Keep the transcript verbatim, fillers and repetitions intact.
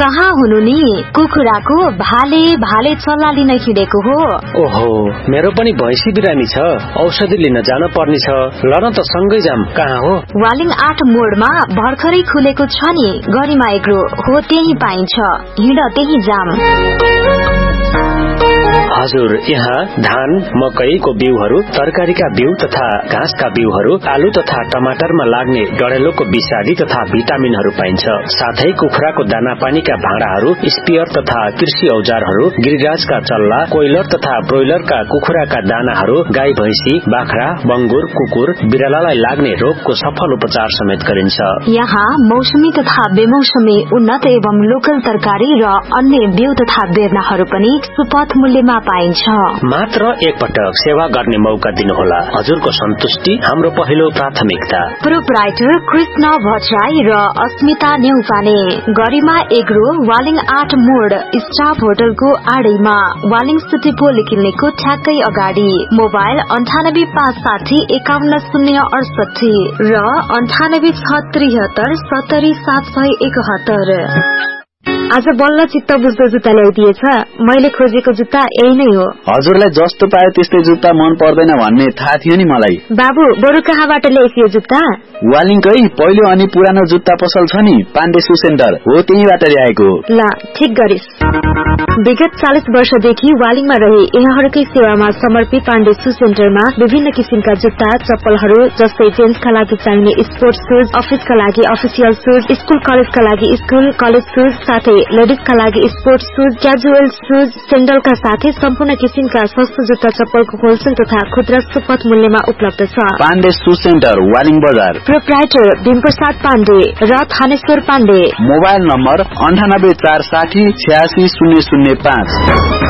कहाँ हुनु नि? कुखुराको भाले भाले चल्ला लिन हिँडेको हो। ओहो, मेरो पनि भैँसी बिरामी छ, औषधि लिन जान पर्ने छ। ल न त सँगै जाम। कहाँ हो? वालिङ आठ मोडमा भर्खरै खुलेको छ नि गरिमा एग्रो हो, त्यही पाइन्छ। हिँड त्यही जाम। हजुर, यहाँ धान मकैको बिउहरू, तरकारीका बिउ तथा घाँसका बिउहरू, आलु तथा टमाटरमा लाग्ने डढेलोको विषादी तथा भिटामिनहरू पाइन्छ। साथै कुखुराको दाना पानीका भाँडाहरू, स्पियर तथा कृषि औजारहरू, गिरिराजका चल्ला, कोइलर तथा ब्रोइलरका कुखुराका दानाहरू, गाई भैँसी, बाख्रा, बंगुर, कुकुर, बिरालालाई लाग्ने रोगको सफल उपचार समेत गरिन्छ। यहाँ मौसमी तथा बेमौसमी उन्नत एवं लोकल तरकारी र अन्य बिउ तथा बेर्नाहरू पनि सुपथ मूल्यमा पाइन्छ। मात्र एक पटक सेवा गर्ने मौका दिनुहोला। हजुरको सन्तुष्टि हाम्रो पहिलो प्राथमिकता। प्रोप्राइटर कृष्ण भट्टराई र अस्मिता नेउपाने। गरिमा एग्रो वालिङ आठ मोड स्टाफ होटलको आडैमा, वालिङ सिटी पोलिक्लिनिकको ठ्याक्कै अगाडि। मोबाइल अन्ठानब्बे पाँच साठी एकाउन्न शून्य अडसठी र अन्ठानब्बे छ त्रिहत्तर सत्तरी सात सय एकहत्तर। आज बल्ल चित्त बुझ्दो जुत्ता ल्याइदिएछ। मैले खोजेको जुत्ता यही नै हो। हजुरलाई जस्तो पाए त्यस्तै जुत्ता मन पर्दैन भन्ने थाहा थियो नि मलाई। बाबु, बरु कहाँबाट ल्याइस यो जुत्ता? वालिङकै पहिलो अनि पुरानो जुत्ता पसल छ नि, पाण्डे सु सेन्टर हो, त्यहीबाट ल्याएको। ल, ठिक गरिस्। विगत चालीस वर्षदेखि वालिङमा रहे यहाँहरूकै सेवामा समर्पित पाण्डे सु सेन्टरमा विभिन्न किसिमका जुत्ता चप्पलहरू जस्तै जेन्ट्सका लागि चाहिने स्पोर्ट्स सुज, अफिसका लागि अफिसियल सुज, स्कूल कलेजका लागि स्कूल कलेज सुज, साथै लेडिजका लागि स्पोर्ट्स सुज, क्याजुअल सुज, सेन्डलका साथै सम्पूर्ण किसिमका सस्तो जुत्ता चप्पलको होलसेल तथा खुद्रा सुपथ मूल्यमा उपलब्ध छ। पाण्डे सु सेन्टर, वालिङ बजार। प्रोप्राइटर भीमप्रसाद पाण्डे र थानेश्वर पाण्डे। मोबाइल नम्बर अन्ठानब्बे चार साठी छ्यासी शून्य शून्य पाँच।